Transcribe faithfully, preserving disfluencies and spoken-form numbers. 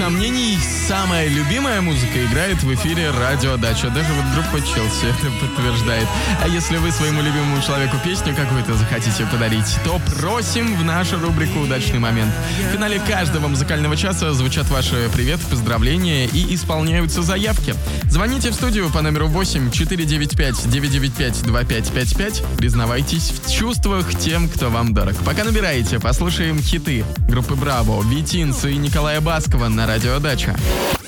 сомнений, самая любимая музыка играет в эфире Радио Дача. Даже вот группа Челси это подтверждает. А если вы своему любимому человеку песню какую-то захотите подарить, то просим в нашу рубрику «Удачный момент». В финале каждого музыкального часа звучат ваши привет, поздравления и исполняются заявки. Звоните в студию по номеру восемь четыре девять пять девять девять пять два пять пять пять. Признавайтесь в чувствах тем, кто вам дорог. Пока набираете, послушаем хиты группы «Браво», Витинца и Николая Баскова на Радио Дача.